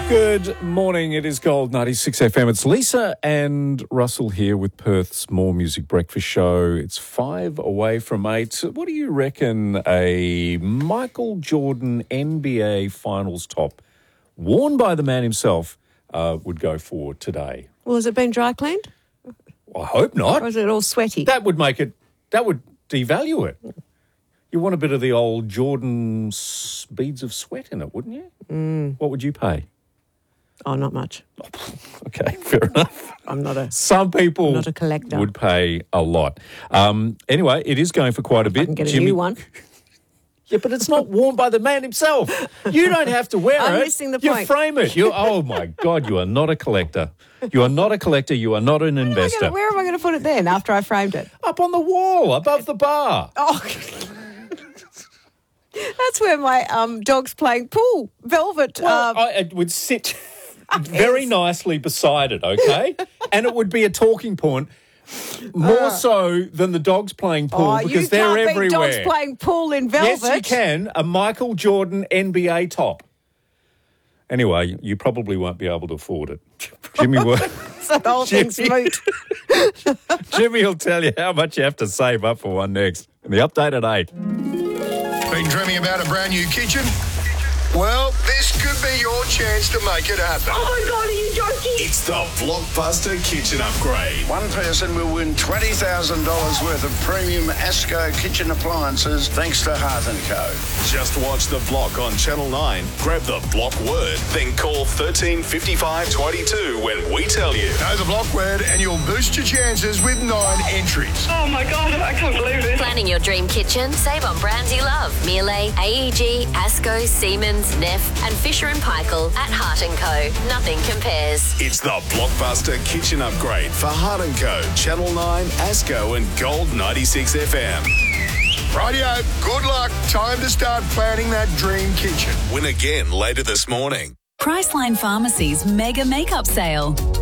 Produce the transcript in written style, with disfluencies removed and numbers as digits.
Good morning. It is Gold 96 FM. It's Lisa and Russell here with Perth's More Music Breakfast Show. It's 5 away from 8. What do you reckon a Michael Jordan NBA Finals top, worn by the man himself, would go for today? Well, has it been dry cleaned? I hope not. Or is it all sweaty? That would devalue it. You want a bit of the old Jordan beads of sweat in it, wouldn't you? What would you pay? Oh, not much. Okay, fair enough. Some people not a collector. Would pay a lot. Anyway, it is going for quite a bit. I can get a new one. Yeah, but it's not worn by the man himself. You don't have to wear it. I'm missing the point. You frame it. Oh, my God, you are not a collector. You are not a collector. You are not an investor. Where am I going to put it then after I framed it? Up on the wall, above the bar. Oh, that's where my dog's playing pool. Velvet. It would sit very nicely beside it, okay? And it would be a talking point. More so than the dogs playing pool because they're everywhere. You can't beat dogs playing pool in velvet. Yes, you can. A Michael Jordan NBA top. Anyway, you probably won't be able to afford it. Jimmy will. So the whole thing's moot. Jimmy will tell you how much you have to save up for one next. In the update at 8. Been dreaming about a brand new kitchen? Well, this could be your chance to make it happen. Oh my God, are you joking? It's the Blockbuster Kitchen Upgrade. One person will win $20,000 worth of premium ASCO kitchen appliances thanks to Heart & Co. Just watch The Block on Channel 9, grab the block word, then call 13 55 22 when we tell you. Know the block word and you'll boost your chances with 9 entries. Oh my God, I can't believe it. Planning your dream kitchen? Save on brands you love. Miele, AEG, ASCO, Siemens, Neff and Fisher & Paykel at Heart & Co. Nothing compares. It's the Blockbuster Kitchen Upgrade for Heart & Co, Channel 9, ASCO and Gold 96 FM. Rightio, good luck. Time to start planning that dream kitchen. Win again later this morning. Priceline Pharmacy's mega makeup sale.